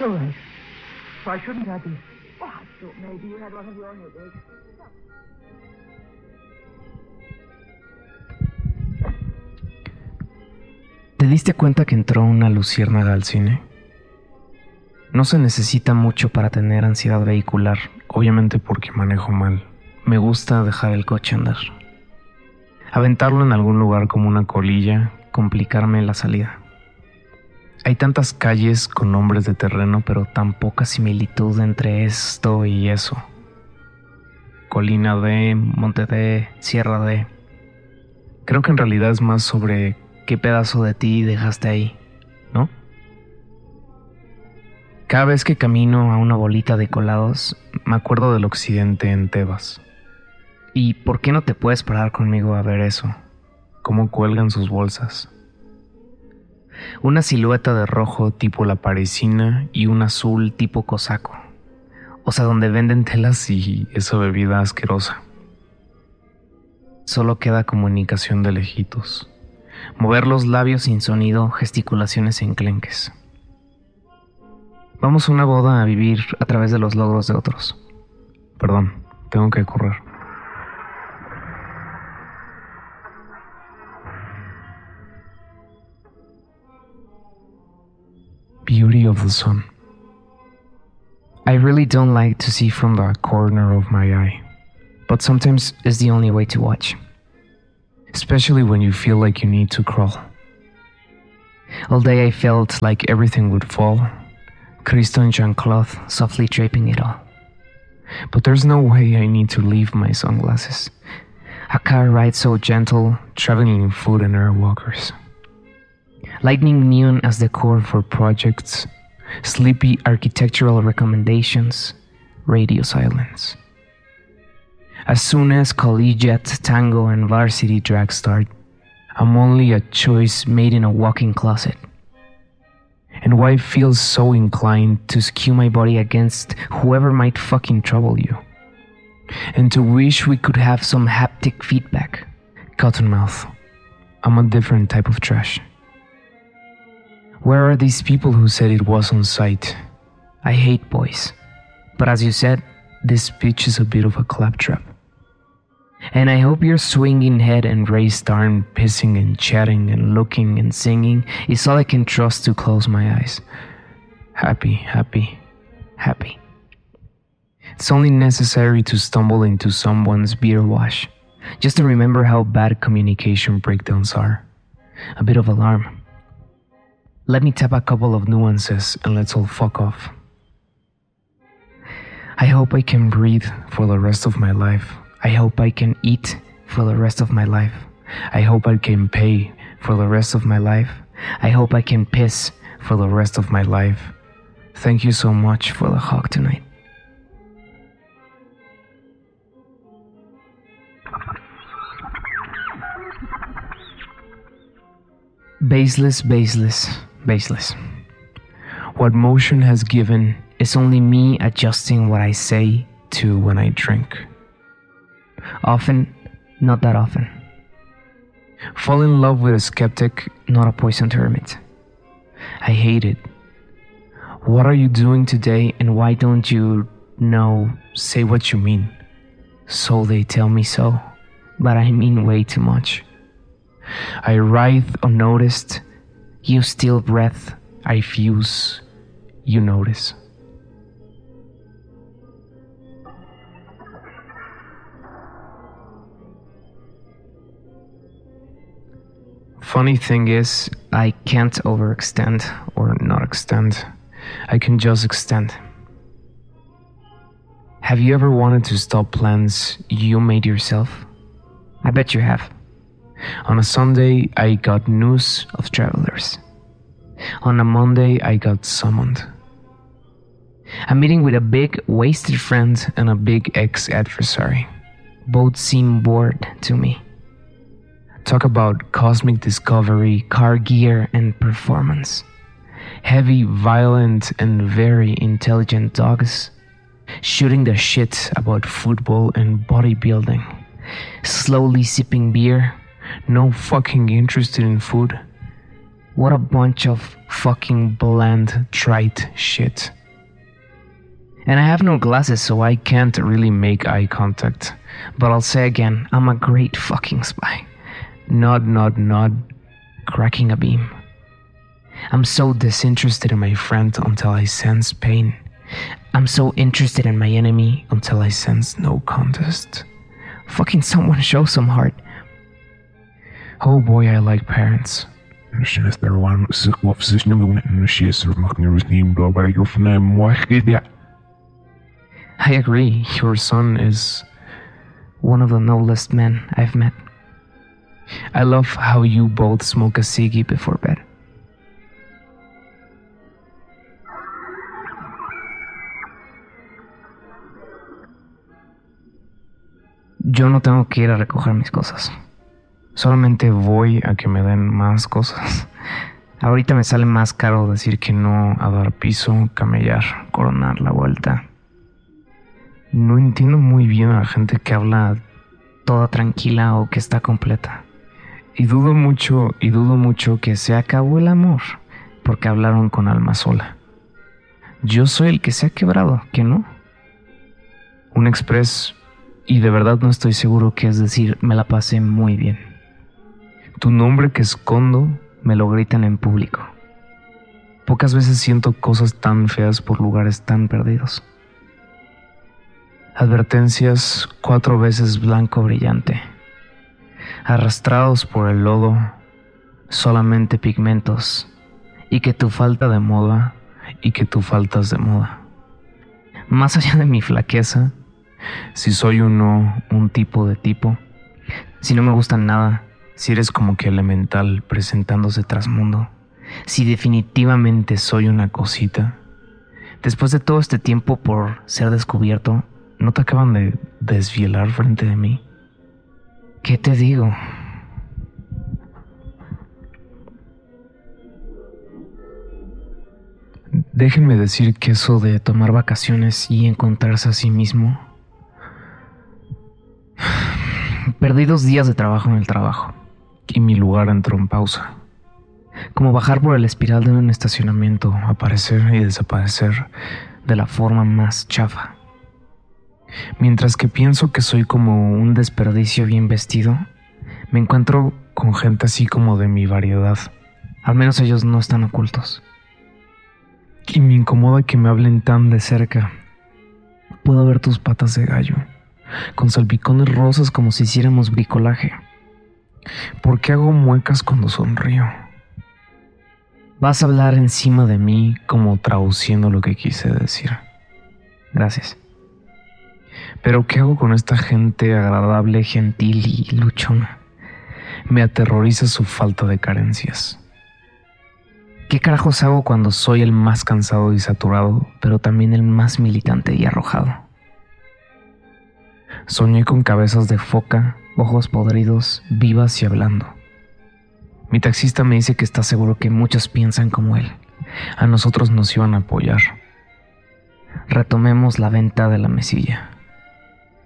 all right. Why shouldn't I be? Oh, I thought maybe you had one of your headaches. ¿Te diste cuenta que entró una luciérnaga al cine? No se necesita mucho para tener ansiedad vehicular, obviamente porque manejo mal. Me gusta dejar el coche andar. Aventarlo en algún lugar como una colilla, complicarme la salida. Hay tantas calles con nombres de terreno, pero tan poca similitud entre esto y eso. Colina de, Monte de, Sierra de. Creo que en realidad es más sobre qué pedazo de ti dejaste ahí, ¿no? Cada vez que camino a una bolita de colados, me acuerdo del occidente en Tebas. ¿Y por qué no te puedes parar conmigo a ver eso? Cómo cuelgan sus bolsas. Una silueta de rojo tipo la parisina y un azul tipo cosaco. O sea, donde venden telas y esa bebida asquerosa. Solo queda comunicación de lejitos. Mover los labios sin sonido, gesticulaciones enclenques. Vamos a una boda a vivir a través de los logros de otros. Perdón, tengo que correr. Beauty of the sun. I really don't like to see from the corner of my eye, but sometimes it's the only way to watch. Especially when you feel like you need to crawl. All day I felt like everything would fall. Cristo and Jean-Claude softly draping it all. But there's no way I need to leave my sunglasses. A car ride so gentle, traveling in foot and air walkers. Lightning neon as decor for projects, sleepy architectural recommendations, radio silence. As soon as collegiate, tango, and varsity drag start, I'm only a choice made in a walk-in closet. And why feel so inclined to skew my body against whoever might fucking trouble you? And to wish we could have some haptic feedback. Cottonmouth, I'm a different type of trash. Where are these people who said it was on site? I hate boys. But as you said, this speech is a bit of a claptrap. And I hope your swinging head and raised arm, pissing and chatting and looking and singing is all I can trust to close my eyes. Happy, happy, happy. It's only necessary to stumble into someone's beer wash, just to remember how bad communication breakdowns are. A bit of alarm. Let me tap a couple of nuances and let's all fuck off. I hope I can breathe for the rest of my life. I hope I can eat for the rest of my life. I hope I can pay for the rest of my life. I hope I can piss for the rest of my life. Thank you so much for the hug tonight. Baseless, baseless, baseless. What motion has given is only me adjusting what I say to when I drink. Often, not that often. Fall in love with a skeptic, not a poisoned hermit. I hate it. What are you doing today and why don't you say what you mean? So they tell me so, but I mean way too much. I writhe unnoticed, you steal breath, I fuse, you notice. Funny thing is, I can't overextend or not extend. I can just extend. Have you ever wanted to stop plans you made yourself? I bet you have. On a Sunday, I got news of travelers. On a Monday, I got summoned. A meeting with a big, wasted friend and a big ex-adversary. Both seem bored to me. Talk about cosmic discovery, car gear, and performance. Heavy, violent, and very intelligent dogs. Shooting the shit about football and bodybuilding. Slowly sipping beer. No fucking interested in food. What a bunch of fucking bland, trite shit. And I have no glasses, so I can't really make eye contact. But I'll say again, I'm a great fucking spy. Nod, cracking a beam. I'm so disinterested in my friend until I sense pain. I'm so interested in my enemy until I sense no contest. Fucking someone show some heart. Oh boy, I like parents. I agree, your son is one of the noblest men I've met. I love how you both smoke a ciggy before bed. Yo no tengo que ir a recoger mis cosas. Solamente voy a que me den más cosas. Ahorita me sale más caro decir que no a dar piso, camellar, coronar la vuelta. No entiendo muy bien a la gente que habla toda tranquila o que está completa. Y dudo mucho que se acabó el amor porque hablaron con alma sola. Yo soy el que se ha quebrado, ¿que no? Un express, y de verdad no estoy seguro qué es decir, me la pasé muy bien. Tu nombre que escondo me lo gritan en público. Pocas veces siento cosas tan feas por lugares tan perdidos. Advertencias 4 veces blanco brillante. Arrastrados por el lodo, solamente pigmentos. Y que tu falta de moda, y que tú faltas de moda. Más allá de mi flaqueza, si soy o no un tipo de tipo, si no me gusta nada, si eres como que elemental presentándose trasmundo, si definitivamente soy una cosita, después de todo este tiempo por ser descubierto, ¿no te acaban de desvielar frente de mí? ¿Qué te digo? Déjenme decir que eso de tomar vacaciones y encontrarse a sí mismo... Perdí 2 días de trabajo en el trabajo y mi lugar entró en pausa. Como bajar por el espiral de un estacionamiento, aparecer y desaparecer de la forma más chafa. Mientras que pienso que soy como un desperdicio bien vestido, me encuentro con gente así como de mi variedad. Al menos ellos no están ocultos. Y me incomoda que me hablen tan de cerca. Puedo ver tus patas de gallo, con salpicones rosas como si hiciéramos bricolaje. ¿Por qué hago muecas cuando sonrío? Vas a hablar encima de mí como traduciendo lo que quise decir. Gracias. Pero ¿qué hago con esta gente agradable, gentil y luchona? Me aterroriza su falta de carencias. ¿Qué carajos hago cuando soy el más cansado y saturado, pero también el más militante y arrojado? Soñé con cabezas de foca, ojos podridos, vivas y hablando. Mi taxista me dice que está seguro que muchos piensan como él. A nosotros nos iban a apoyar. Retomemos la venta de la mesilla.